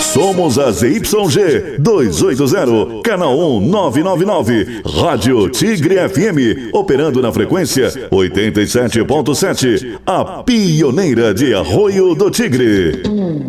Somos a ZYG 280, canal 1999, Rádio Tigre FM, operando na frequência 87.7, a pioneira de Arroio do Tigre.